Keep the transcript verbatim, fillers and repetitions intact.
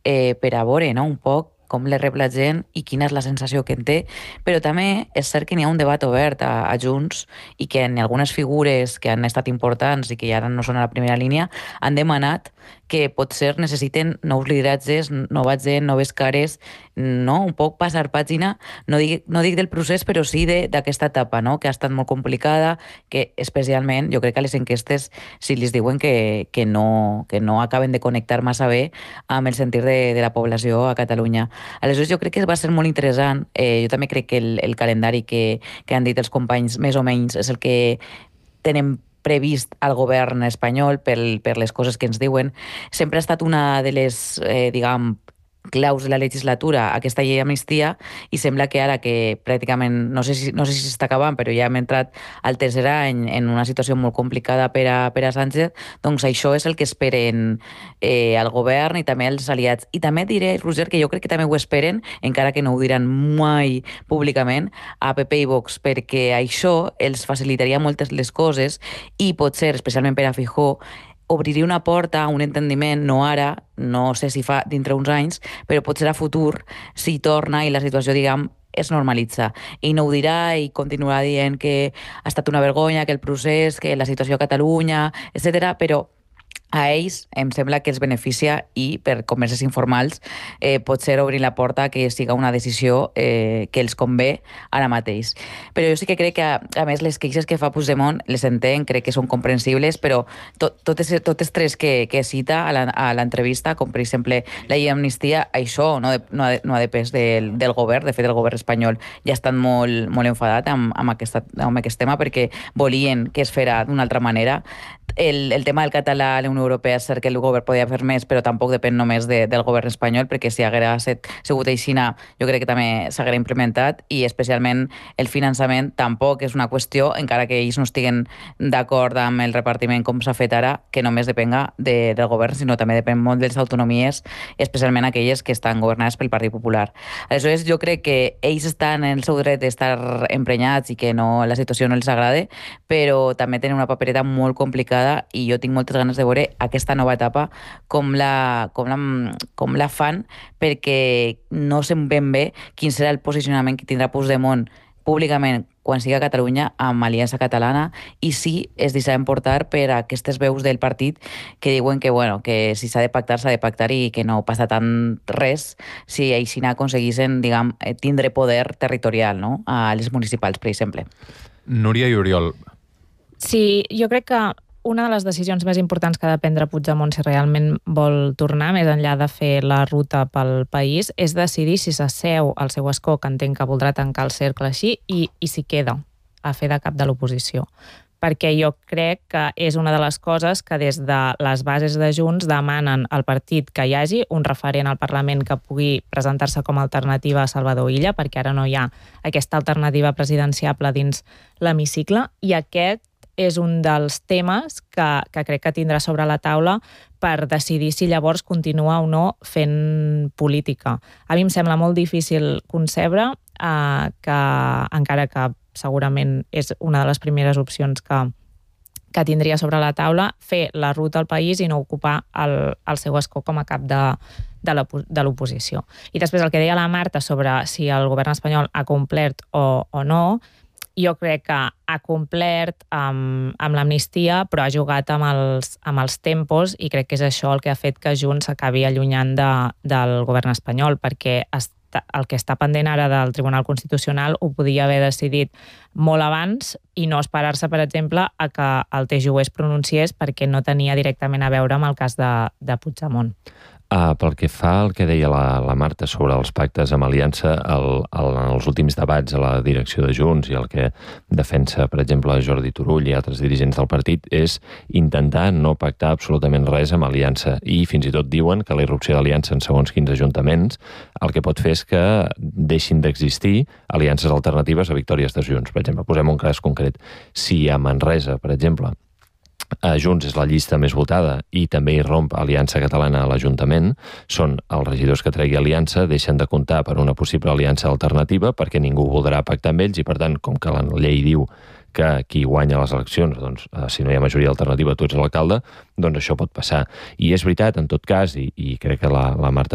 eh, per a veure, no?, un poc com le rep la gent i quina és la sensació que en té, però també és cert que n'hi ha un debat obert a, a Junts i que en algunes figures que han estat importants i que ara no són a la primera línia han demanat que potser necessiten nous lideratges, nova gent, noves cares, no? Un poc passar pàgina, no dic, no dic del procés, però sí d'aquesta etapa, no?, que ha estat molt complicada, que especialment, jo crec que a les enquestes, si li diuen que, que, no, que no acaben de connectar massa bé amb el sentir de, de la població a Catalunya. Aleshores, jo crec que va ser molt interessant. Eh, jo també crec que el, el calendari que, que han dit els companys, més o menys, és el que tenen previst al govern espanyol per, per les coses que ens diuen. Sempre ha estat una de les, eh, diguem, claus de la legislatura, aquesta llei d'amnistia, i sembla que ara que pràcticament, no sé si no sé si s'està acabant, però ja hem entrat al tercer any en una situació molt complicada per a, per a Sánchez, doncs això és el que esperen eh, al govern i també els aliats. I també diré, Roger, que jo crec que també ho esperen, encara que no ho diran mai públicament, a P P i Vox, perquè això els facilitaria moltes les coses i potser, especialment per a Feijóo, obriria una porta a un entendiment, no ara, no sé si fa dintre uns anys, però potser a futur, si torna i la situació, diguem, es normalitza. I no ho dirà i continuarà dient que ha estat una vergonya, que el procés, que la situació a Catalunya, etcètera, però a ells em sembla que els beneficia i per converses informals eh, potser obrir la porta que siga una decisió eh, que els convé ara mateix. Però jo sí que crec que, a, a més, les queixes que fa Puigdemont les entenc, crec que són comprensibles, però to, totes, totes tres que, que cita a l'entrevista, com per exemple la llei d'amnistia, això no, de, no, ha, no ha depès del, del govern. De fet, el govern espanyol ja ha estat molt, molt enfadat amb, amb, aquesta, amb aquest tema perquè volien que es fera d'una altra manera. El, el tema del català a la Unió Europea és cert que el govern podia fer més, però tampoc depèn només de, del govern espanyol, perquè si haguera set, sigut aixina, jo crec que també s'haguera implementat, i especialment el finançament tampoc és una qüestió, encara que ells no estiguen d'acord amb el repartiment com s'ha fet ara, que només depenga de, del govern, sinó també depèn molt de les autonomies, especialment aquelles que estan governades pel Partit Popular. Aleshores, jo crec que ells estan en el seu dret d'estar emprenyats i que no, la situació no els agrada, però també tenen una papereta molt complicada i jo tinc moltes ganes de veure aquesta nova etapa com la, com la, com la fan, perquè no sé ben bé quin serà el posicionament que tindrà Puigdemont públicament quan sigui a Catalunya amb Aliança Catalana i si es deixarà emportar per aquestes veus del partit que diuen que, bueno, que si s'ha de pactar, s'ha de pactar i que no passa tant res si així aconseguissin, diguem, tindre poder territorial, no?, a les municipals, per exemple. Núria i Oriol. Sí, jo crec que una de les decisions més importants que ha de prendre Puigdemont si realment vol tornar, més enllà de fer la ruta pel país, és decidir si s'asseu al seu escó, que entenc que voldrà tancar el cercle així, i, i si queda a fer de cap de l'oposició. Perquè jo crec que és una de les coses que des de les bases de Junts demanen al partit que hi hagi un referent al Parlament que pugui presentar-se com a alternativa a Salvador Illa, perquè ara no hi ha aquesta alternativa presidenciable dins l'hemicicle, i aquest és un dels temes que, que crec que tindrà sobre la taula per decidir si llavors continua o no fent política. A mi em sembla molt difícil concebre eh, que, encara que segurament és una de les primeres opcions que, que tindria sobre la taula, fer la ruta al país i no ocupar el, el seu escó com a cap de, de l'oposició. I després el que deia la Marta sobre si el govern espanyol ha complert o, o no, jo crec que ha complert amb, amb l'amnistia, però ha jugat amb els, amb els tempos, i crec que és això el que ha fet que Junts s'acabi allunyant de, del govern espanyol, perquè està, el que està pendent ara del Tribunal Constitucional ho podia haver decidit molt abans i no esperar-se, per exemple, a que el T J U es pronunciés, perquè no tenia directament a veure amb el cas de, de Puigdemont. Uh, pel que fa al que deia la, la Marta sobre els pactes amb Aliança, el, el, en els últims debats a la direcció de Junts i el que defensa, per exemple, Jordi Turull i altres dirigents del partit, és intentar no pactar absolutament res amb Aliança. I fins i tot diuen que la irrupció d'Aliança en segons quins ajuntaments el que pot fer és que deixin d'existir aliances alternatives a victòries de Junts. Per exemple, posem un cas concret. Si a Manresa, per exemple, a Junts és la llista més votada i també hi romp Aliança Catalana a l'Ajuntament, són els regidors que tregui Aliança deixen de comptar per una possible aliança alternativa perquè ningú voldrà pactar amb ells i, per tant, com que la llei diu que qui guanya les eleccions, doncs, si no hi ha majoria alternativa, tu ets l'alcalde, doncs això pot passar. I és veritat, en tot cas, i, i crec que la, la Marta